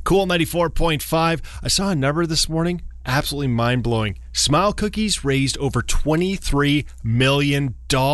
Cool 94.5. I saw a number this morning. Absolutely mind-blowing. Smile Cookies raised over $23 million.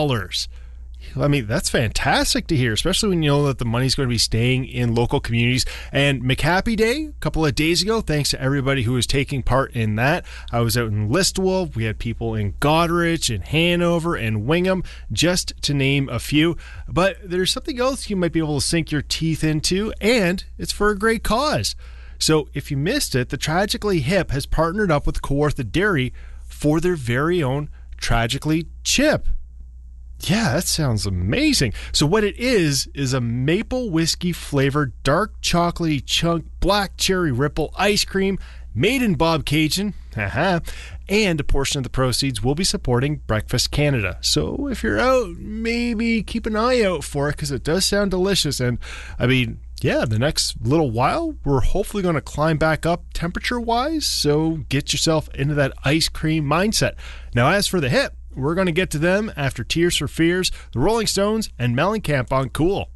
I mean, that's fantastic to hear, especially when you know that the money's going to be staying in local communities. And McHappy Day, a couple of days ago, thanks to everybody who was taking part in that. I was out in Listowel. We had people in Goderich and Hanover and Wingham, just to name a few. But there's something else you might be able to sink your teeth into, and it's for a great cause. So if you missed it, the Tragically Hip has partnered up with Kawartha Dairy for their very own Tragically Chip. Yeah, that sounds amazing. So what it is a maple whiskey flavored dark chocolatey chunk black cherry ripple ice cream made in Bob Cajun. And a portion of the proceeds will be supporting Breakfast Canada. So if you're out, maybe keep an eye out for it because it does sound delicious. And I mean, yeah, the next little while, we're hopefully going to climb back up temperature-wise. So get yourself into that ice cream mindset. Now, as for the Hip, we're going to get to them after Tears for Fears, the Rolling Stones, and Mellencamp on Cool.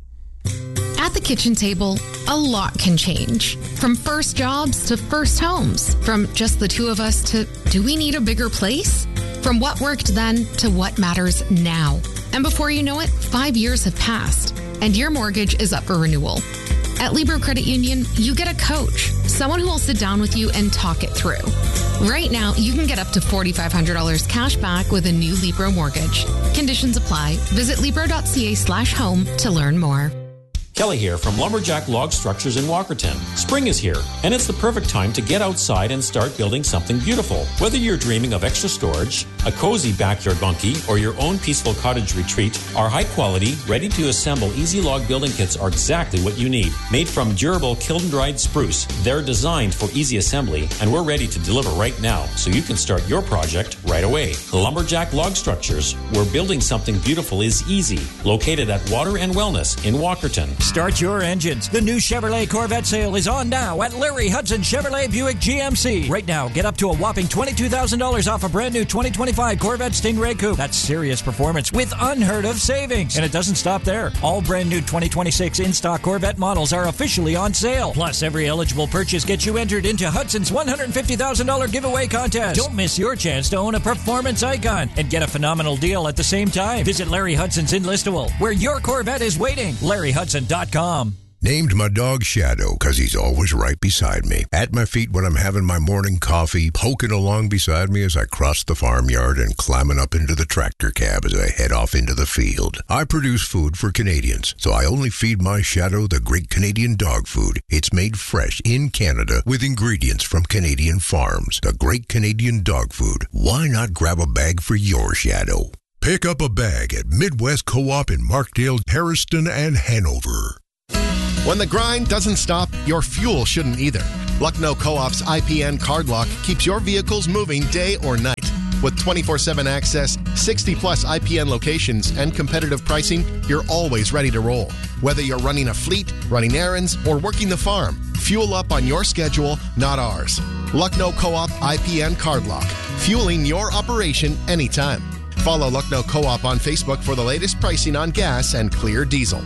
At the kitchen table, a lot can change. From first jobs to first homes. From just the two of us to do we need a bigger place? From what worked then to what matters now. And before you know it, 5 years have passed, and your mortgage is up for renewal. At Libro Credit Union, you get a coach, someone who will sit down with you and talk it through. Right now, you can get up to $4,500 cash back with a new Libro mortgage. Conditions apply. Visit Libro.ca/home to learn more. Kelly here from Lumberjack Log Structures in Walkerton. Spring is here, and it's the perfect time to get outside and start building something beautiful. Whether you're dreaming of extra storage, a cozy backyard bunkie, or your own peaceful cottage retreat, our high-quality, ready-to-assemble easy log building kits are exactly what you need. Made from durable kiln-dried spruce, they're designed for easy assembly, and we're ready to deliver right now, so you can start your project right away. Lumberjack Log Structures, where building something beautiful is easy. Located at Water and Wellness in Walkerton. Start your engines. The new Chevrolet Corvette sale is on now at Larry Hudson Chevrolet Buick GMC. Right now, get up to a whopping $22,000 off a brand new 2025 Corvette Stingray Coupe. That's serious performance with unheard of savings. And it doesn't stop there. All brand new 2026 in-stock Corvette models are officially on sale. Plus, every eligible purchase gets you entered into Hudson's $150,000 giveaway contest. Don't miss your chance to own a performance icon and get a phenomenal deal at the same time. Visit Larry Hudson's in Listowel, where your Corvette is waiting. LarryHudson.com. Named my dog Shadow because he's always right beside me. At my feet when I'm having my morning coffee, poking along beside me as I cross the farmyard and climbing up into the tractor cab as I head off into the field. I produce food for Canadians, so I only feed my Shadow the great Canadian dog food. It's made fresh in Canada with ingredients from Canadian farms. The great Canadian dog food. Why not grab a bag for your Shadow? Pick up a bag at Midwest Co-op in Markdale, Harriston, and Hanover. When the grind doesn't stop, your fuel shouldn't either. Lucknow Co-op's IPN card lock keeps your vehicles moving day or night. With 24/7 access, 60-plus IPN locations, and competitive pricing, you're always ready to roll. Whether you're running a fleet, running errands, or working the farm, fuel up on your schedule, not ours. Lucknow Co-op IPN card lock, fueling your operation anytime. Follow Lucknow Co-op on Facebook for the latest pricing on gas and clear diesel.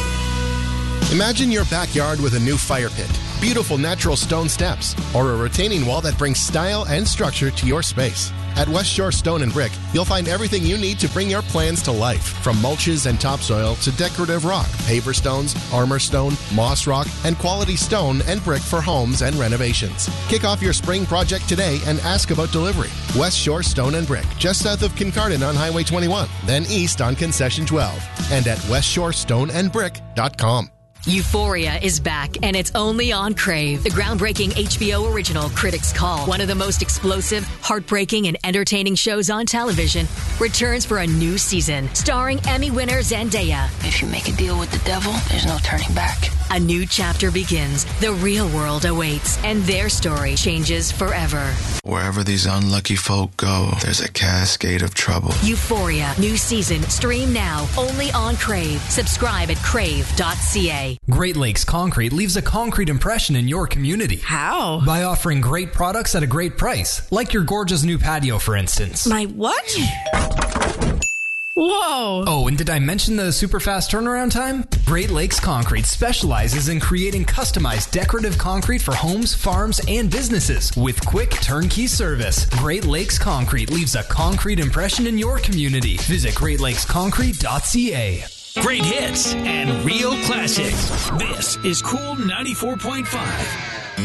Imagine your backyard with a new fire pit, beautiful natural stone steps, or a retaining wall that brings style and structure to your space. At West Shore Stone and Brick, you'll find everything you need to bring your plans to life, from mulches and topsoil to decorative rock, paver stones, armor stone, moss rock, and quality stone and brick for homes and renovations. Kick off your spring project today and ask about delivery. West Shore Stone and Brick, just south of Kincardine on Highway 21, then east on Concession 12, and at westshorestone.brick.com. Euphoria is back, and it's only on Crave. The groundbreaking HBO original Critics' Call, one of the most explosive, heartbreaking, and entertaining shows on television, returns for a new season, starring Emmy winner Zendaya. If you make a deal with the devil, there's no turning back. A new chapter begins. The real world awaits, and their story changes forever. Wherever these unlucky folk go, there's a cascade of trouble. Euphoria, new season, stream now, only on Crave. Subscribe at crave.ca. Great Lakes Concrete leaves a concrete impression in your community. How? By offering great products at a great price, like your gorgeous new patio, for instance. My what? Whoa. Oh, and did I mention the super fast turnaround time? Great Lakes Concrete specializes in creating customized decorative concrete for homes, farms, and businesses with quick turnkey service. Great Lakes Concrete leaves a concrete impression in your community. Visit greatlakesconcrete.ca. Great hits and real classics. This is Cool 94.5.